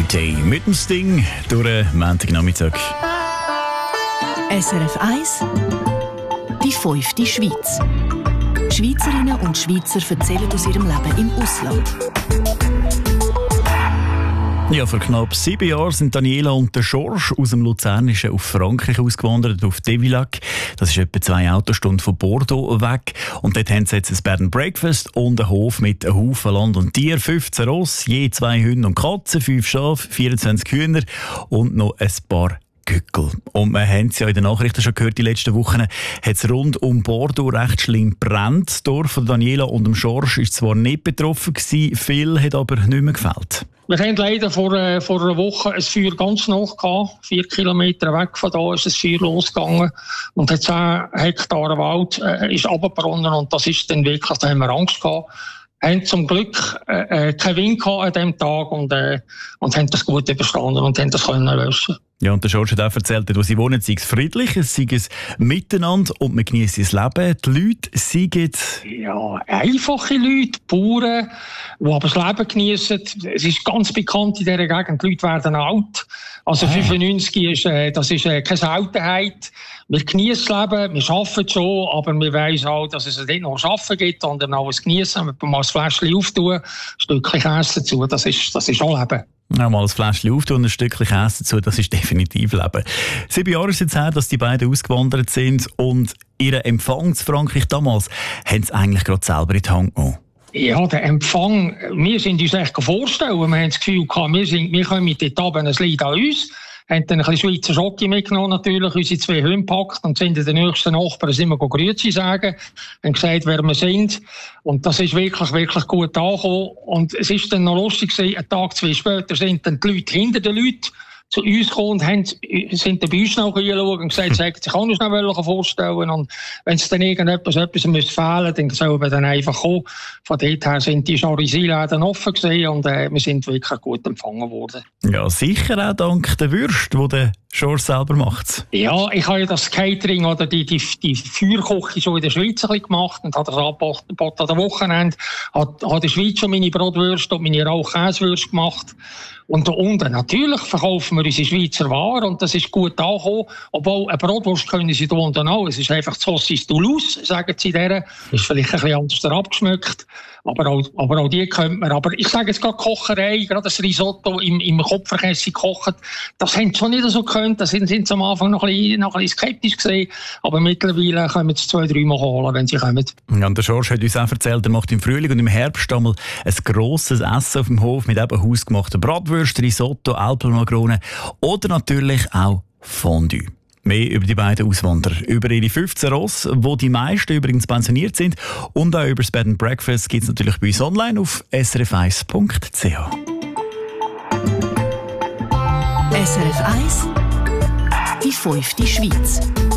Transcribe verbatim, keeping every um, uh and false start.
Everyday mit dem Sting durch den Montagnachmittag. S R F eins, die fünfte Schweiz. Schweizerinnen und Schweizer erzählen aus ihrem Leben im Ausland. Ja, vor knapp sieben Jahren sind Daniela und der George aus dem Luzernischen auf Frankreich ausgewandert, auf Devilac. Das ist etwa zwei Autostunden von Bordeaux weg. Und dort haben sie jetzt ein Bed and Breakfast und einen Hof mit einem Haufen Land und Tier, fünfzehn Ross, je zwei Hunde und Katzen, fünf Schafe, vierundzwanzig Hühner und noch ein paar Gückel. Und wir haben es ja in den Nachrichten schon gehört, die letzten Wochen hat es rund um Bordeaux recht schlimm brennt. Das Dorf von Daniela und dem George war zwar nicht betroffen gewesen, viel hat aber nicht mehr gefällt. Wir haben leider vor, äh, vor einer Woche ein Feuer ganz nah gehabt. Vier Kilometer weg von da ist das Feuer losgegangen. Und hat zehn Hektar Wald äh, ist runtergebrannt. Und das ist dann wirklich, da haben wir Angst gehabt. Wir haben zum Glück äh, keinen Wind gehabt an diesem Tag und, äh, und haben das gut überstanden und haben das können lösen. Ja, und der George hat auch erzählt, wo sie wohnen, sei es friedlich, es sei es miteinander und man genießt das Leben. Die Leute seien ja, einfache Leute, Bauern, die aber das Leben genießen. Es ist ganz bekannt in dieser Gegend, die Leute werden alt. Also fünfundneunzig ist, äh, das ist äh, keine Seltenheit. Wir genießen das Leben, wir arbeiten schon, aber wir wissen auch, dass es nicht noch Arbeiten gibt, sondern auch ein Genießen. Wir mal ein Fläschchen auftun, ein Stückchen Käse dazu, das ist, das ist auch Leben. Ja, mal ein Fläschchen auftun und ein Stückchen Käse dazu, das ist definitiv Leben. Sieben Jahre ist jetzt her, dass die beiden ausgewandert sind und ihren Empfang zu Frankreich damals haben sie eigentlich gerade selber in die Hand genommen. Ja, der Empfang, wir sind uns echt vorstellen, wir haben das Gefühl gehabt, wir, sind, wir kommen mit dort runter, es liegt an uns. Wir haben dann ein bisschen Schweizer Schoki mitgenommen, natürlich, unsere zwei Hunde gepackt und sind in den nächsten Nachbarn, sind wir Grüezi sagen, haben gesagt, wer wir sind. Und das ist wirklich, wirklich gut angekommen. Und es ist dann noch lustig gewesen, einen Tag, zwei später sind dann die Leute hinter den Leuten zu uns gekommen und haben, sind dann bei uns noch hingeschaut und gesagt, sie sich auch noch vorstellen. Und wenn es dann irgendetwas etwas müsste fehlen, dann sollen wir dann einfach kommen. Von dort her sind die Charisiläden offen gewesen und äh, wir sind wirklich gut empfangen worden. Ja, sicher auch dank der Würste, die der George selber macht. Ja, ich habe ja das Catering oder die, die, die Feuerküche schon in der Schweiz ein bisschen gemacht und habe das angeboten an der Wochenende. Habe in der Schweiz schon meine Brotwürste und meine Rauchkäsewürste gemacht. Und da unten natürlich verkaufen wir unsere Schweizer Ware und das ist gut angekommen. Obwohl, eine Brotwurst können sie da unten auch. Es ist einfach Saucisse Toulouse, sagen sie der. Ist vielleicht ein bisschen anders abgeschmückt. Aber auch, aber auch die könnte man. Aber ich sage jetzt gerade Kocherei, gerade das Risotto im, im Kupferkessel kochen, das haben sie schon nicht so gekannt. Da sind, sind sie am Anfang noch ein bisschen, noch ein bisschen skeptisch gewesen. Aber mittlerweile können sie zwei, drei Mal holen, wenn sie kommen. Ja, und der George hat uns auch erzählt, er macht im Frühling und im Herbst einmal ein grosses Essen auf dem Hof mit eben hausgemachten Bratwürsten, Risotto, Alpenmakrone oder natürlich auch Fondue. Mehr über die beiden Auswanderer, über ihre fünfzehn Ross, wo die meisten übrigens pensioniert sind, und auch über das Bed and Breakfast gibt es natürlich bei uns online auf s r f eins punkt c h. S R F eins, die fünfte Schweiz.